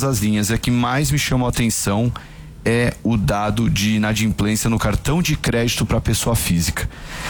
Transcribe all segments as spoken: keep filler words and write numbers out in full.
todas as linhas. É que mais me chamou a atenção é o dado de inadimplência no cartão de crédito para pessoa física.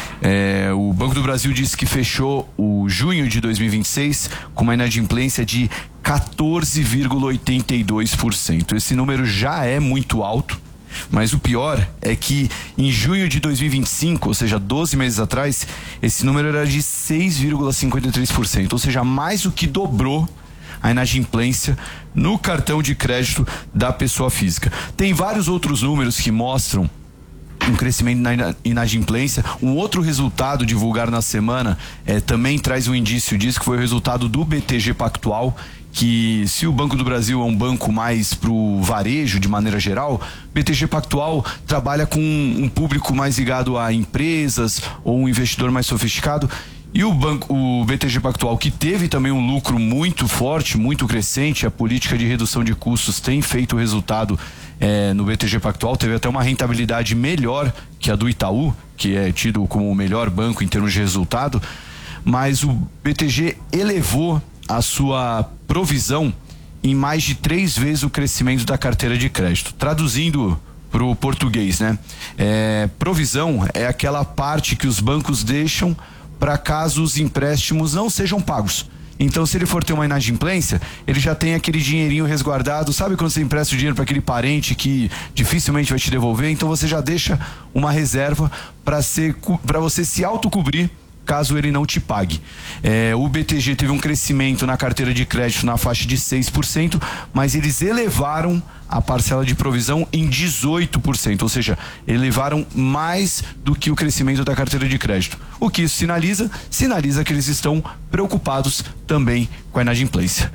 É, o Banco do Brasil disse que fechou o junho de dois mil e vinte e seis com uma inadimplência de quatorze vírgula oitenta e dois por cento. Esse número já é muito alto, mas o pior é que em junho de dois mil e vinte e cinco, ou seja, doze meses atrás, esse número era de seis vírgula cinquenta e três por cento, ou seja, mais do que dobrou a inadimplência no cartão de crédito da pessoa física. Tem vários outros números que mostram um crescimento na inadimplência. Um outro resultado divulgado na semana é, também traz um indício disso, que foi o resultado do B T G Pactual, que se o Banco do Brasil é um banco mais pro varejo de maneira geral, B T G Pactual trabalha com um público mais ligado a empresas ou um investidor mais sofisticado. E o banco, o B T G Pactual, que teve também um lucro muito forte, muito crescente, a política de redução de custos tem feito resultado é, no B T G Pactual, teve até uma rentabilidade melhor que a do Itaú, que é tido como o melhor banco em termos de resultado, mas o B T G elevou a sua provisão em mais de três vezes o crescimento da carteira de crédito. Traduzindo para o português, né? É, provisão é aquela parte que os bancos deixam para caso os empréstimos não sejam pagos. Então, se ele for ter uma inadimplência, ele já tem aquele dinheirinho resguardado. Sabe quando você empresta o dinheiro para aquele parente que dificilmente vai te devolver? Então, você já deixa uma reserva para ser, para você se autocobrir caso ele não te pague. É, o B T G teve um crescimento na carteira de crédito na faixa de seis por cento, mas eles elevaram a parcela de provisão em dezoito por cento, ou seja, elevaram mais do que o crescimento da carteira de crédito. O que isso sinaliza? Sinaliza que eles estão preocupados também com a inadimplência.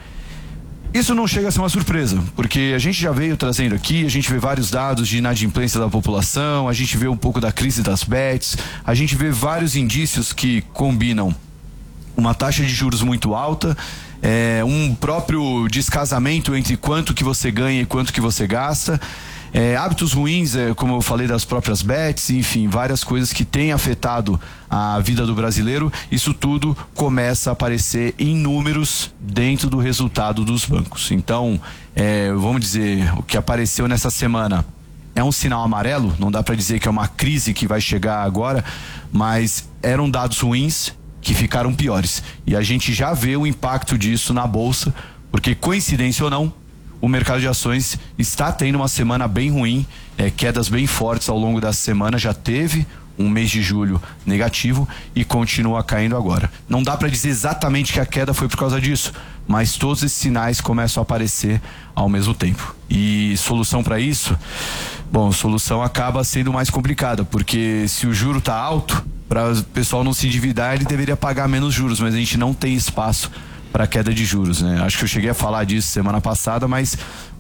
Isso não chega a ser uma surpresa, porque a gente já veio trazendo aqui, a gente vê vários dados de inadimplência da população, a gente vê um pouco da crise das bets, a gente vê vários indícios que combinam uma taxa de juros muito alta, é, um próprio descasamento entre quanto que você ganha e quanto que você gasta, é, hábitos ruins, é, como eu falei, das próprias bets, enfim, várias coisas que têm afetado a vida do brasileiro. Isso tudo começa a aparecer em números dentro do resultado dos bancos. Então, é, vamos dizer, o que apareceu nessa semana é um sinal amarelo, não dá para dizer que é uma crise que vai chegar agora, mas eram dados ruins que ficaram piores. E a gente já vê o impacto disso na bolsa, porque, coincidência ou não, o mercado de ações está tendo uma semana bem ruim, é, quedas bem fortes ao longo da semana, já teve um mês de julho negativo e continua caindo agora. Não dá para dizer exatamente que a queda foi por causa disso, mas todos esses sinais começam a aparecer ao mesmo tempo. E solução para isso? Bom, solução acaba sendo mais complicada, porque se o juro tá alto, para o pessoal não se endividar, ele deveria pagar menos juros, mas a gente não tem espaço para queda de juros, né? Acho que eu cheguei a falar disso semana passada, mas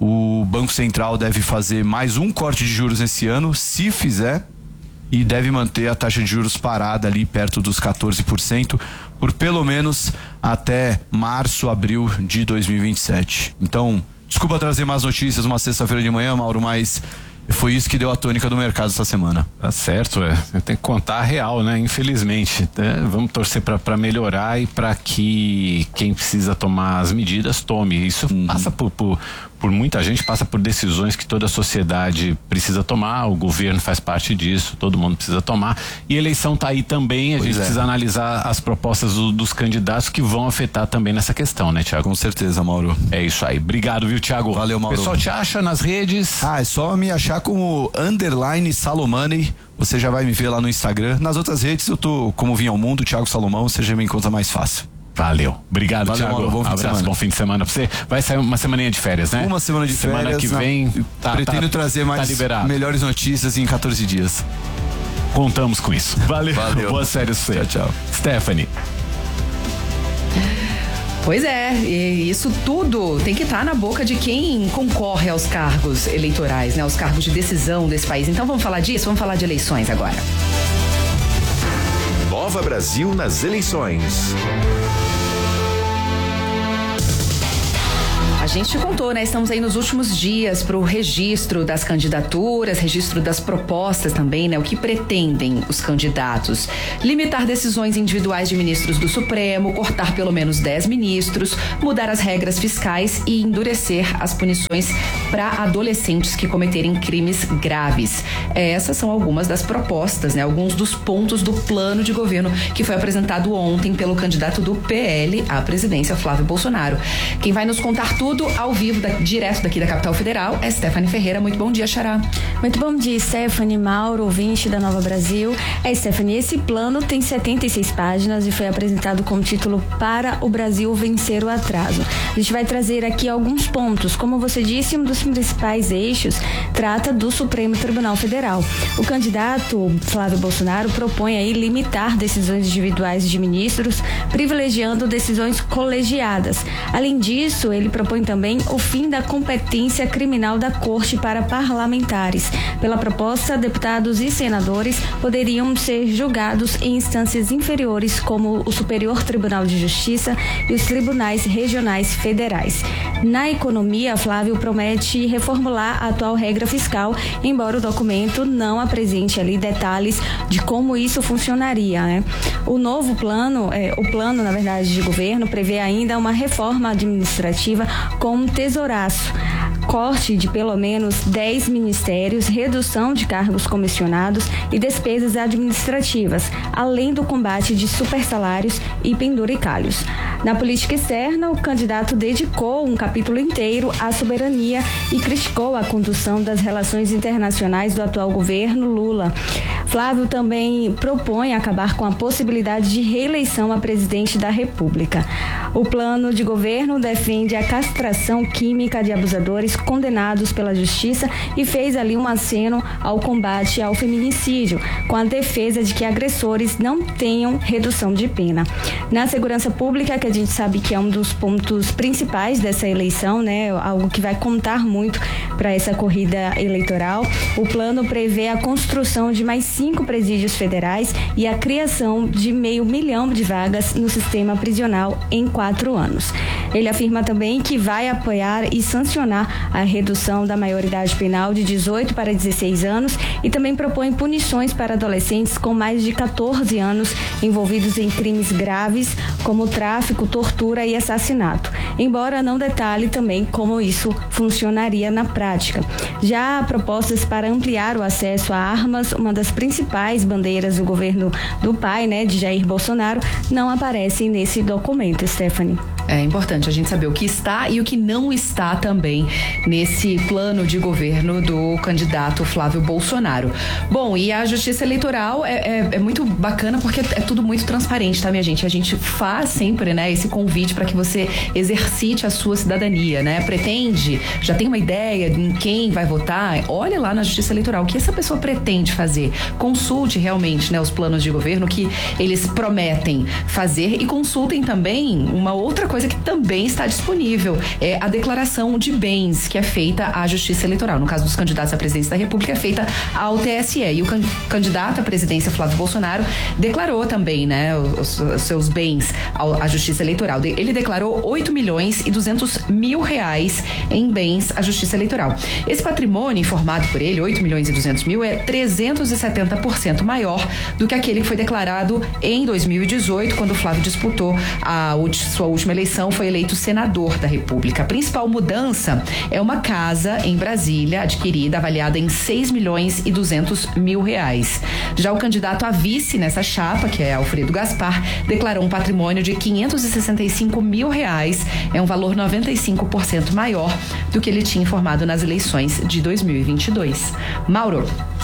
o Banco Central deve fazer mais um corte de juros esse ano, se fizer, e deve manter a taxa de juros parada ali perto dos quatorze por cento por pelo menos até março, abril de dois mil e vinte e sete. Então, desculpa trazer mais notícias uma sexta-feira de manhã, Mauro, mas foi isso que deu a tônica do mercado essa semana. Tá certo, é. Tem que contar a real, né? Infelizmente. É, vamos torcer para melhorar e para que quem precisa tomar as medidas tome. Isso uhum. passa por, por, por muita gente, passa por decisões que toda a sociedade precisa tomar, o governo faz parte disso, todo mundo precisa tomar. E a eleição tá aí também, a pois gente é. precisa analisar as propostas do, dos candidatos que vão afetar também nessa questão, né, Thiago? Com certeza, Mauro. É isso aí. Obrigado, viu, Thiago? Valeu, Mauro. O pessoal te acha nas redes? Ah, é só me achar como underline Salomani. Você já vai me ver lá no Instagram. Nas outras redes eu tô como Vinha ao Mundo, Thiago Salomão, você já me encontra mais fácil. Valeu. Obrigado, Valeu, Thiago. Mauro, bom fim Abraço, de semana. bom fim de semana pra você. Vai sair uma semaninha de férias, né? Uma semana de semana férias. Semana que vem. Tá, pretendo tá, trazer mais tá melhores notícias em quatorze dias. Contamos com isso. Valeu. Valeu. Boas férias pra você. Tchau, tchau. Stephanie. Pois é, e isso tudo tem que estar na boca de quem concorre aos cargos eleitorais, né? Aos cargos de decisão desse país. Então vamos falar disso? Vamos falar de eleições agora. Nova Brasil nas eleições. A gente te contou, né? Estamos aí nos últimos dias para o registro das candidaturas, registro das propostas também, né? O que pretendem os candidatos? Limitar decisões individuais de ministros do Supremo, cortar pelo menos dez ministros, mudar as regras fiscais e endurecer as punições para adolescentes que cometerem crimes graves. Essas são algumas das propostas, né? Alguns dos pontos do plano de governo que foi apresentado ontem pelo candidato do P L à presidência, Flávio Bolsonaro. Quem vai nos contar tudo ao vivo, da, direto daqui da capital federal, é Stephanie Ferreira. Muito bom dia, Xará. Muito bom dia, Stephanie, Mauro, ouvinte da Nova Brasil. É, Stephanie, esse plano tem setenta e seis páginas e foi apresentado com o título Para o Brasil Vencer o Atraso. A gente vai trazer aqui alguns pontos. Como você disse, um dos principais eixos trata do Supremo Tribunal Federal. O candidato Flávio Bolsonaro propõe aí limitar decisões individuais de ministros, privilegiando decisões colegiadas. Além disso, ele propõe também o fim da competência criminal da Corte para parlamentares. Pela proposta, deputados e senadores poderiam ser julgados em instâncias inferiores, como o Superior Tribunal de Justiça e os tribunais regionais federais. Na economia, Flávio promete reformular a atual regra fiscal, embora o documento não apresente ali detalhes de como isso funcionaria, né? O novo plano, é, o plano, na verdade, de governo prevê ainda uma reforma administrativa com um tesouraço, corte de pelo menos dez ministérios, redução de cargos comissionados e despesas administrativas, além do combate de supersalários e penduricalhos. Na política externa, o candidato dedicou um capítulo inteiro à soberania e criticou a condução das relações internacionais do atual governo Lula. Flávio também propõe acabar com a possibilidade de reeleição a presidente da República. O plano de governo defende a castração química de abusadores condenados pela justiça e fez ali um aceno ao combate ao feminicídio, com a defesa de que agressores não tenham redução de pena. Na segurança pública, que a gente sabe que é um dos pontos principais dessa eleição, né, algo que vai contar muito para essa corrida eleitoral, o plano prevê a construção de mais cinco presídios federais e a criação de meio milhão de vagas no sistema prisional em quatro anos. Ele afirma também que vai apoiar e sancionar a redução da maioridade penal de dezoito para dezesseis anos e também propõe punições para adolescentes com mais de catorze anos envolvidos em crimes graves, como tráfico, tortura e assassinato, embora não detalhe também como isso funcionaria na prática. Já há propostas para ampliar o acesso a armas, uma das principais bandeiras do governo do pai, né, de Jair Bolsonaro, não aparecem nesse documento, Stephanie. É importante a gente saber o que está e o que não está também nesse plano de governo do candidato Flávio Bolsonaro. Bom, e a Justiça Eleitoral é, é, é muito bacana porque é tudo muito transparente, tá, minha gente? A gente faz sempre, né, esse convite para que você exercite a sua cidadania, né? Pretende, já tem uma ideia em quem vai votar? Olha lá na Justiça Eleitoral o que essa pessoa pretende fazer. Consulte realmente, né, os planos de governo que eles prometem fazer e consultem também uma outra coisa que também está disponível, é a declaração de bens que é feita à Justiça Eleitoral. No caso dos candidatos à presidência da República, é feita ao T S E. E o can- candidato à presidência, Flávio Bolsonaro, declarou também, né, os, os seus bens ao, à Justiça Eleitoral. Ele declarou oito milhões e duzentos mil reais em bens à Justiça Eleitoral. Esse patrimônio informado por ele, oito milhões e duzentos mil, é trezentos e setenta por cento maior do que aquele que foi declarado em dois mil e dezoito, quando o Flávio disputou a sua última eleição, foi eleito senador da República. A principal mudança é uma casa em Brasília, adquirida, avaliada em seis milhões e duzentos mil reais. Já o candidato a vice nessa chapa, que é Alfredo Gaspar, declarou um patrimônio de quinhentos e sessenta e cinco mil reais. É um valor noventa e cinco por cento maior do que ele tinha informado nas eleições de dois mil e vinte e dois. Mauro.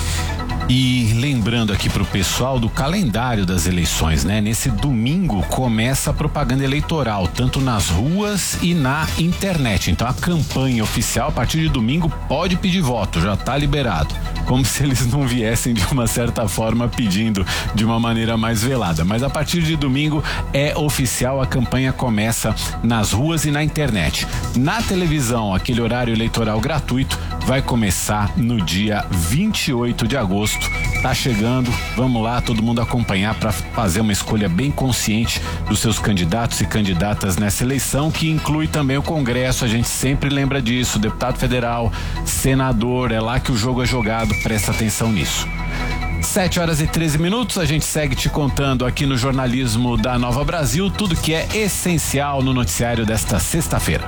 E lembrando aqui pro pessoal do calendário das eleições, né? Nesse domingo começa a propaganda eleitoral, tanto nas ruas e na internet. Então a campanha oficial, a partir de domingo, pode pedir voto, já tá liberado. Como se eles não viessem de uma certa forma pedindo de uma maneira mais velada. Mas a partir de domingo é oficial, a campanha começa nas ruas e na internet. Na televisão, aquele horário eleitoral gratuito vai começar no dia vinte e oito de agosto. agosto. Tá chegando, vamos lá, todo mundo acompanhar para fazer uma escolha bem consciente dos seus candidatos e candidatas nessa eleição, que inclui também o Congresso. A gente sempre lembra disso, deputado federal, senador, é lá que o jogo é jogado, presta atenção nisso. sete horas e treze minutos, a gente segue te contando aqui no jornalismo da Nova Brasil tudo que é essencial no noticiário desta sexta-feira.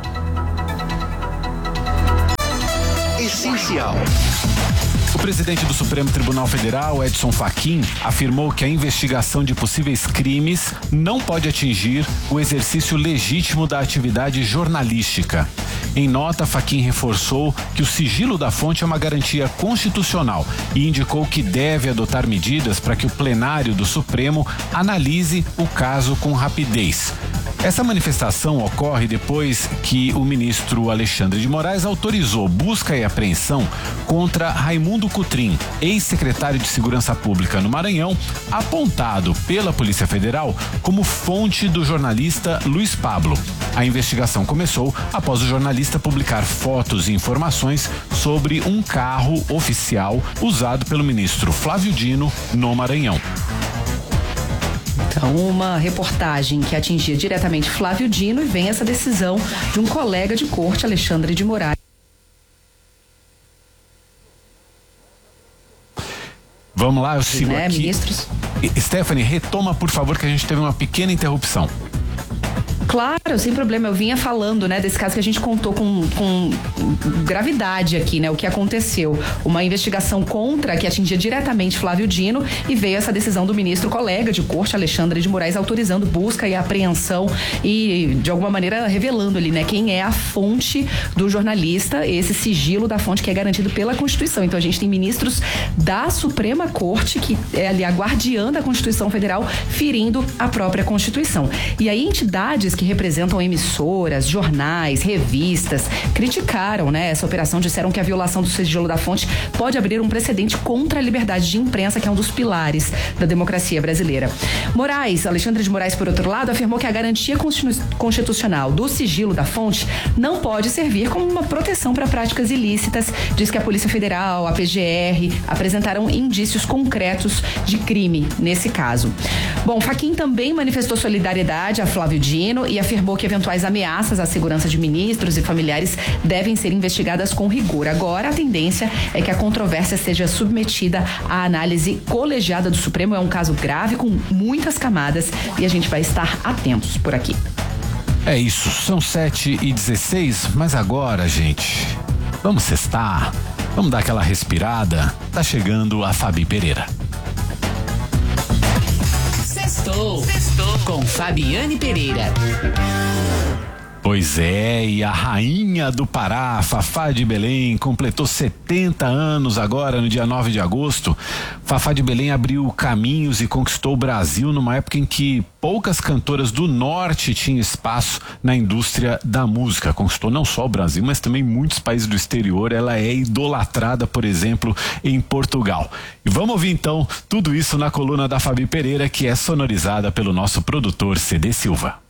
Essencial. O presidente do Supremo Tribunal Federal, Edson Fachin, afirmou que a investigação de possíveis crimes não pode atingir o exercício legítimo da atividade jornalística. Em nota, Fachin reforçou que o sigilo da fonte é uma garantia constitucional e indicou que deve adotar medidas para que o plenário do Supremo analise o caso com rapidez. Essa manifestação ocorre depois que o ministro Alexandre de Moraes autorizou busca e apreensão contra Raimundo Cotrim, ex-secretário de Segurança Pública no Maranhão, apontado pela Polícia Federal como fonte do jornalista Luiz Pablo. A investigação começou após o jornalista publicar fotos e informações sobre um carro oficial usado pelo ministro Flávio Dino no Maranhão. Então, uma reportagem que atingia diretamente Flávio Dino, e vem essa decisão de um colega de corte, Alexandre de Moraes. Vamos lá, eu sigo né, aqui. Ministros. Stephanie, retoma, por favor, que a gente teve uma pequena interrupção. Claro, sem problema. Eu vinha falando, né, desse caso que a gente contou com, com gravidade aqui, né, o que aconteceu. Uma investigação contra, que atingia diretamente Flávio Dino, e veio essa decisão do ministro colega de corte, Alexandre de Moraes, autorizando busca e apreensão e, de alguma maneira, revelando ali, né, quem é a fonte do jornalista, esse sigilo da fonte que é garantido pela Constituição. Então, a gente tem ministros da Suprema Corte, que é ali a guardiã da Constituição Federal, ferindo a própria Constituição. E aí, entidades que representam emissoras, jornais, revistas, criticaram, né, essa operação, disseram que a violação do sigilo da fonte pode abrir um precedente contra a liberdade de imprensa, que é um dos pilares da democracia brasileira. Moraes, Alexandre de Moraes, por outro lado, afirmou que a garantia constitucional do sigilo da fonte não pode servir como uma proteção para práticas ilícitas. Diz que a Polícia Federal, a P G R, apresentaram indícios concretos de crime nesse caso. Bom, Fachin também manifestou solidariedade a Flávio Dino e afirmou que eventuais ameaças à segurança de ministros e familiares devem ser investigadas com rigor. Agora, a tendência é que a controvérsia seja submetida à análise colegiada do Supremo. É um caso grave com muitas camadas e a gente vai estar atentos por aqui. É isso, são sete e dezesseis, mas agora, gente, vamos sextar, vamos dar aquela respirada. Tá chegando a Fabi Pereira. Sextou. Sextou com Fabiane Pereira. Pois é, e a rainha do Pará, Fafá de Belém, completou setenta anos agora, no dia nove de agosto. Fafá de Belém abriu caminhos e conquistou o Brasil numa época em que poucas cantoras do norte tinham espaço na indústria da música. Conquistou não só o Brasil, mas também muitos países do exterior. Ela é idolatrada, por exemplo, em Portugal. E vamos ouvir então tudo isso na coluna da Fabi Pereira, que é sonorizada pelo nosso produtor C D Silva.